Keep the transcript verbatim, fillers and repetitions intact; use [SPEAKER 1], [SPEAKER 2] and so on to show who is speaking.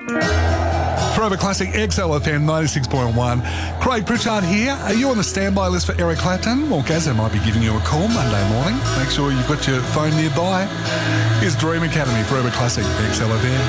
[SPEAKER 1] Forever Classic X L F M ninety-six point one. Craig Pritchard here. Are you on the standby list for Eric Clapton? Well, Gazza might be giving you a call Monday morning. Make sure you've got your phone nearby. Here's Dream Academy, Forever Classic X L F M.